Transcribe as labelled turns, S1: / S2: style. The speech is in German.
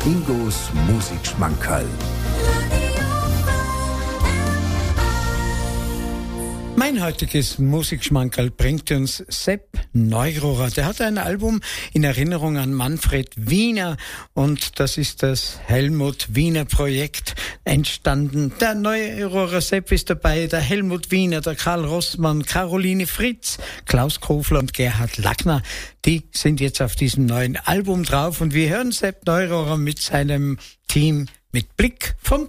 S1: Ingos Musikschmankerl.
S2: Mein heutiges Musikschmankerl bringt uns Sepp Neururer. Der hat ein Album in Erinnerung an Manfred Wiener und das ist das Helmut Wiener Projekt entstanden. Der Neururer Sepp ist dabei, der Helmut Wiener, der Karl Rossmann, Caroline Fritz, Klaus Kofler und Gerhard Lackner. Die sind jetzt auf diesem neuen Album drauf und wir hören Sepp Neururer mit seinem Team mit Blick vom